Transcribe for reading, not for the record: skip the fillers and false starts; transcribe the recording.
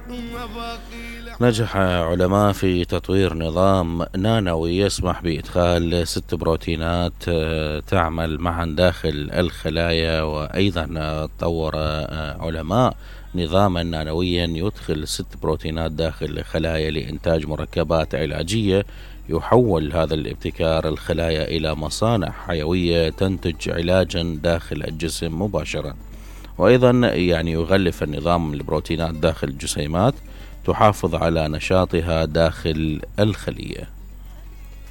نجح علماء في تطوير نظام نانوي يسمح بإدخال 6 بروتينات تعمل معا داخل الخلايا. وأيضا طور علماء نظاما نانويا يدخل 6 بروتينات داخل الخلايا لإنتاج مركبات علاجية. يحول هذا الابتكار الخلايا إلى مصانع حيوية تنتج علاجا داخل الجسم مباشرة. وأيضا يغلف النظام البروتينات داخل الجسيمات تحافظ على نشاطها داخل الخلية.